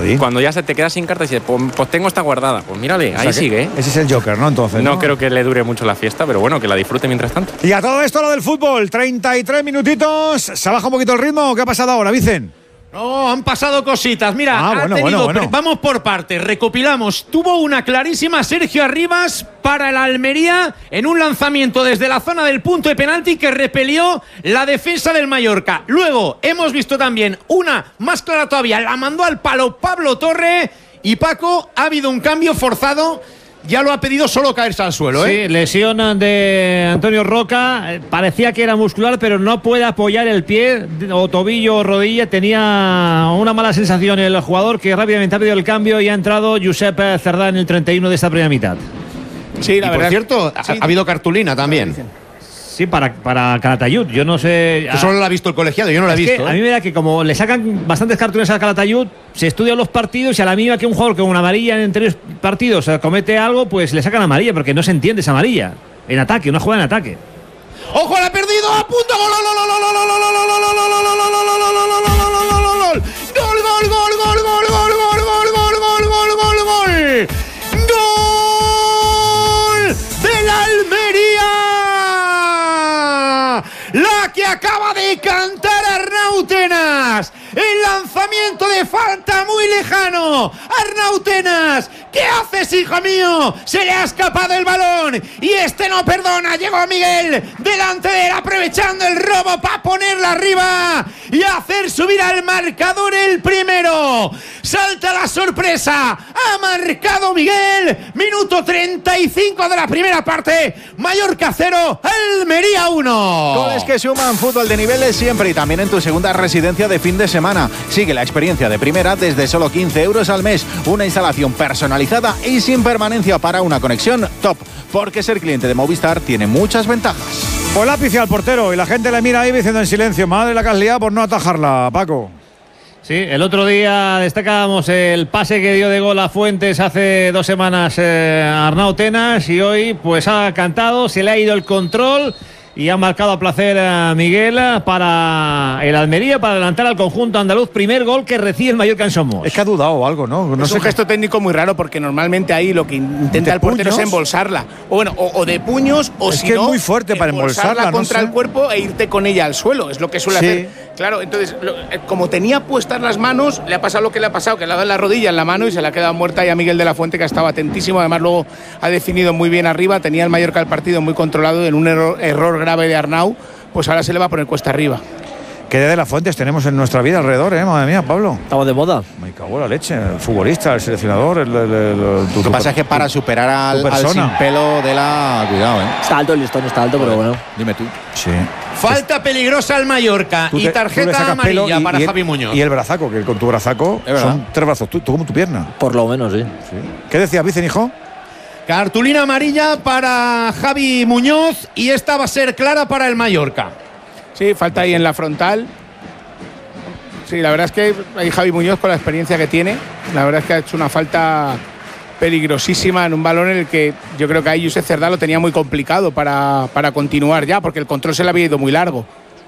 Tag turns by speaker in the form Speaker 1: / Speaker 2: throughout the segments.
Speaker 1: Javi.
Speaker 2: Cuando ya se te queda sin carta y dices, pues tengo esta guardada. Pues mírale, ahí sigue.
Speaker 1: Ese es el Joker, ¿no? Entonces.
Speaker 2: No creo que le dure mucho la fiesta, pero bueno, que la disfrute mientras tanto.
Speaker 1: Y a todo esto lo del fútbol, 33 minutitos. ¿Se baja un poquito el ritmo? ¿Qué ha pasado ahora, Vicen?
Speaker 3: No, han pasado cositas. Mira, bueno. Vamos por partes. Recopilamos. Tuvo una clarísima Sergio Arribas para el Almería en un lanzamiento desde la zona del punto de penalti que repelió la defensa del Mallorca. Luego hemos visto también una más clara todavía. La mandó al palo Pablo Torre. Y Paco, ha habido un cambio forzado. Ya lo ha pedido solo caerse al suelo, ¿eh?
Speaker 4: Sí, lesión de Antonio Roca. Parecía que era muscular, pero no puede apoyar el pie o tobillo o rodilla. Tenía una mala sensación el jugador, que rápidamente ha pedido el cambio y ha entrado Josep Cerdá en el 31 de esta primera mitad.
Speaker 3: Sí, la verdad. Por cierto, ha habido cartulina también.
Speaker 4: Sí, para Calatayud. Yo no sé.
Speaker 3: Que solo lo ha visto el colegiado, yo no lo he visto.
Speaker 4: A mí me da que como le sacan bastantes cartulinas a Calatayud, se estudian los partidos y a la mínima que un jugador con una amarilla en 3 partidos comete algo, pues le sacan amarilla, porque no se entiende esa amarilla. En ataque, una jugada en ataque.
Speaker 3: ¡Ojo, la ha perdido! ¡A punto! ¡Gol! ¡Del Almería! La que acaba de cantar Arnau Tenas. El lanzamiento de falta muy lejano. Arnau Tenas, ¿qué haces, hijo mío? Se le ha escapado el balón y este no perdona. Llegó Miguel delante de él, aprovechando el robo para ponerla arriba y hacer subir al marcador el primero. Salta la sorpresa. Ha marcado Miguel. Minuto 35 de la primera parte. Mallorca 0, Almería 1.
Speaker 5: Goles que suman, fútbol de niveles siempre y también en tu segunda residencia de fin de semana. Sigue la experiencia de primera desde solo 15 euros al mes. Una instalación personalizada y sin permanencia para una conexión top. Porque ser cliente de Movistar tiene muchas ventajas.
Speaker 1: Pues la pifió al portero y la gente le mira ahí diciendo en silencio: madre la que has liado por no atajarla, Paco.
Speaker 4: Sí, el otro día destacábamos el pase que dio de gol a Fuentes hace 2 semanas Arnau Tenas, y hoy pues ha cantado, se le ha ido el control y ha marcado a placer a Miguel para el Almería, para adelantar al conjunto andaluz. Primer gol que recibe el Mallorca en Somos.
Speaker 1: Es que ha dudado o algo, ¿no?
Speaker 6: Es un gesto técnico muy raro, porque normalmente ahí lo que intenta el portero es embolsarla. O de puños, o
Speaker 1: es
Speaker 6: si
Speaker 1: que
Speaker 6: no,
Speaker 1: es muy fuerte para embolsarla
Speaker 6: contra el cuerpo e irte con ella al suelo. Es lo que suele hacer. Claro, entonces, como tenía puestas las manos, le ha pasado lo que le ha pasado, que le ha dado la rodilla en la mano y se le ha quedado muerta. Y a Miguel de la Fuente, que estaba atentísimo, además luego ha definido muy bien arriba. Tenía el Mallorca el partido muy controlado. En un error grave de Arnau, pues ahora se le va a poner cuesta arriba.
Speaker 1: ¿Qué de las Fuentes tenemos en nuestra vida alrededor, madre mía, Pablo?
Speaker 7: Estamos de moda.
Speaker 1: Me cago en la leche. El futbolista, el seleccionador,
Speaker 5: Lo que pasa es que para superar al sin pelo de la... Cuidado,
Speaker 7: Está alto el listón, está alto, pero bueno.
Speaker 5: Dime tú.
Speaker 1: Sí.
Speaker 3: Falta peligrosa al Mallorca y tarjeta amarilla para Javi Muñoz.
Speaker 1: Y el brazaco, que con tu brazaco son 3 brazos, tú como tu pierna.
Speaker 7: Por lo menos, sí.
Speaker 1: ¿Qué decías, Vicen, hijo?
Speaker 3: Cartulina amarilla para Javi Muñoz y esta va a ser clara para el Mallorca.
Speaker 6: Sí, falta ahí en la frontal. Sí, la verdad es que ahí Javi Muñoz, con la experiencia que tiene, la verdad es que ha hecho una falta peligrosísima en un balón en el que yo creo que ahí Josep Cerdá lo tenía muy complicado para continuar ya, porque el control se le había ido muy largo.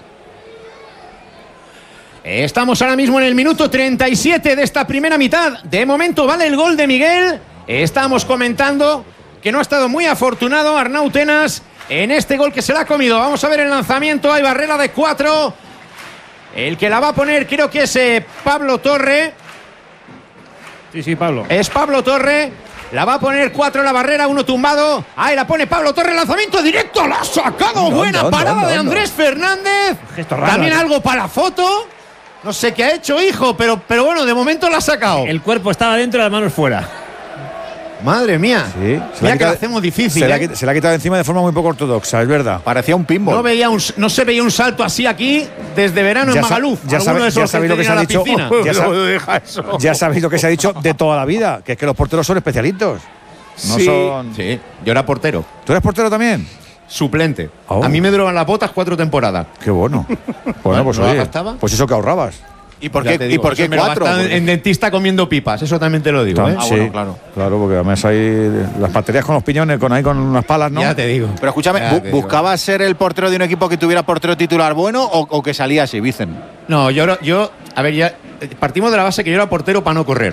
Speaker 3: Estamos ahora mismo en el minuto 37 de esta primera mitad. De momento vale el gol de Miguel. Estamos comentando que no ha estado muy afortunado Arnau Tenas en este gol que se la ha comido. Vamos a ver el lanzamiento. Hay barrera de 4. El que la va a poner creo que es Pablo Torre.
Speaker 4: Sí, Pablo.
Speaker 3: Es Pablo Torre. La va a poner 4 en la barrera, 1 tumbado. Ahí la pone Pablo Torre, lanzamiento directo. La ha sacado. Buena parada de Andrés Fernández. También algo para la foto. No sé qué ha hecho, hijo, pero bueno, de momento la ha sacado.
Speaker 4: El cuerpo estaba dentro y las manos fuera.
Speaker 3: Madre mía.
Speaker 1: Sí.
Speaker 3: Mira que la hacemos difícil.
Speaker 1: Se la ha quitado encima de forma muy poco ortodoxa, es verdad.
Speaker 5: Parecía un pinball.
Speaker 3: No se veía un salto así aquí desde verano en Magaluf.
Speaker 1: Ya sabéis lo que se ha dicho. Ya sabéis lo que se ha dicho de toda la vida, que es que los porteros son especialitos. No son...
Speaker 3: Sí, yo era portero.
Speaker 1: ¿Tú eres portero también?
Speaker 3: Suplente.
Speaker 1: Oh.
Speaker 3: A mí me duraban las botas 4 temporadas.
Speaker 1: Qué bueno. Bueno, pues oye, pues eso que ahorrabas.
Speaker 3: ¿Y por qué 4? En dentista comiendo pipas, eso también te lo digo.
Speaker 1: Sí, bueno, claro, porque además hay las baterías con los piñones, con unas palas, ¿no?
Speaker 3: Ya te digo.
Speaker 5: Pero escúchame, ¿buscabas ser el portero de un equipo que tuviera portero titular bueno o que salía así, Vicen?
Speaker 3: No, yo a ver, ya partimos de la base que yo era portero para no correr.